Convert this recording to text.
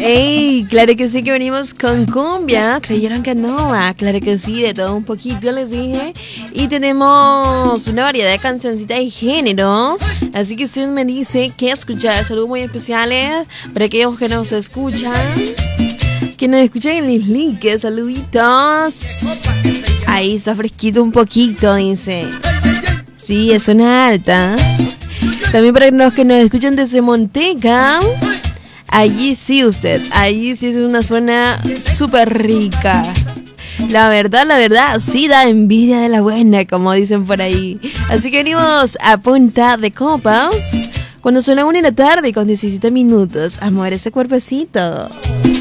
¡Ey! Claro que sí que venimos con cumbia. ¿Creyeron que no? Claro que sí, de todo un poquito les dije. Y tenemos una variedad de cancioncitas y géneros. Así que usted me dice qué escuchar. Saludos muy especiales para aquellos que nos escuchan. Que nos escuchan en el link. Saluditos. Ahí está fresquito un poquito, dice. Sí, es una alta. También para los que nos escuchan desde Monteca. Allí sí es una zona súper rica. La verdad, sí da envidia de la buena, como dicen por ahí. Así que venimos a punta de copas. Cuando son las 1 de la tarde con 17 minutos. Amor, ese cuerpecito.